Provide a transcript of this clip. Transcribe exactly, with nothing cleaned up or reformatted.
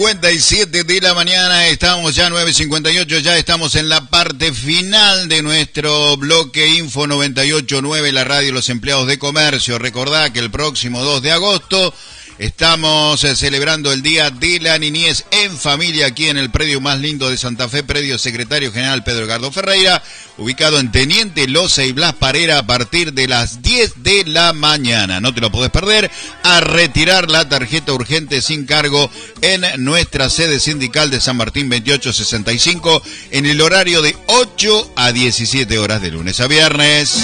cincuenta y siete de la mañana, estamos ya nueve cincuenta y ocho, ya estamos en la parte final de nuestro bloque Info noventa y ocho punto nueve, la radio de los empleados de comercio. Recordá que el próximo dos de agosto estamos eh, celebrando el Día de la Niñez en Familia aquí en el predio más lindo de Santa Fe, predio Secretario General Pedro Edgardo Ferreira, ubicado en Teniente Loza y Blas Parera a partir de las diez de la mañana. No te lo podés perder, a retirar la tarjeta urgente sin cargo en nuestra sede sindical de San Martín veintiocho sesenta y cinco en el horario de ocho a diecisiete horas de lunes a viernes.